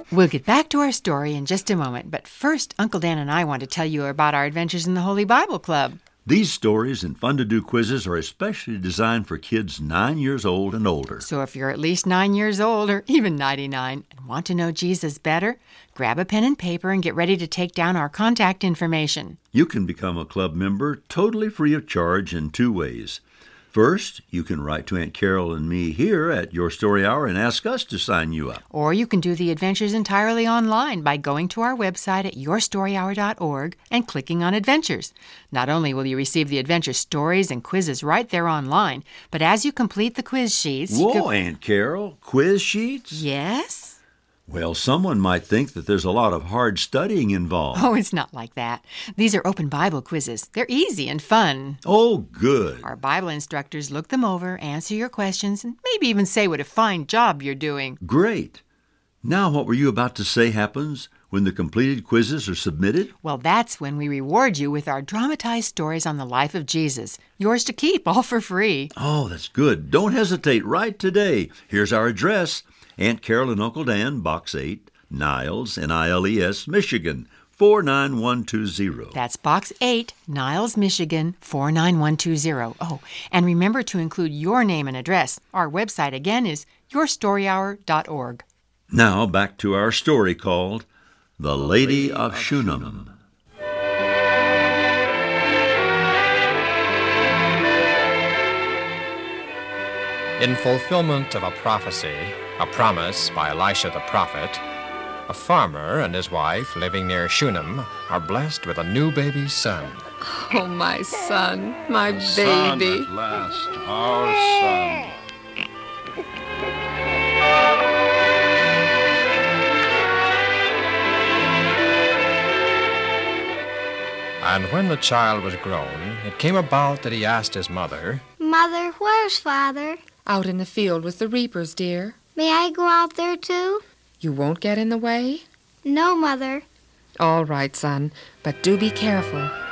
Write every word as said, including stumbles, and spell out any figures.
We'll get back to our story in just a moment, but first, Uncle Dan and I want to tell you about our adventures in the Holy Bible Club. These stories and fun-to-do quizzes are especially designed for kids nine years old and older. So if you're at least nine years old or even ninety-nine and want to know Jesus better, grab a pen and paper and get ready to take down our contact information. You can become a club member totally free of charge in two ways. First, you can write to Aunt Carol and me here at Your Story Hour and ask us to sign you up. Or you can do the adventures entirely online by going to our website at your story hour dot org and clicking on Adventures. Not only will you receive the adventure stories and quizzes right there online, but as you complete the quiz sheets... Whoa, you could... Aunt Carol, quiz sheets? Yes? Well, someone might think that there's a lot of hard studying involved. Oh, it's not like that. These are open Bible quizzes. They're easy and fun. Oh, good. Our Bible instructors look them over, answer your questions, and maybe even say what a fine job you're doing. Great. Now, what were you about to say happens when the completed quizzes are submitted? Well, that's when we reward you with our dramatized stories on the life of Jesus. Yours to keep, all for free. Oh, that's good. Don't hesitate right today. Here's our address. Aunt Carol and Uncle Dan, Box eight, Niles, N I L E S, Michigan, four nine one two zero. That's Box eight, Niles, Michigan, four nine one two zero. Oh, and remember to include your name and address. Our website again is your story hour dot org. Now back to our story called The Lady of Shunem. In fulfillment of a prophecy, a promise by Elisha the prophet, a farmer and his wife living near Shunem are blessed with a new baby son. Oh, my son, my baby. Son at last, our son. And when the child was grown, it came about that he asked his mother, Mother, where's Father? Out in the field with the reapers, dear. May I go out there, too? You won't get in the way? No, Mother. All right, son, but do be careful.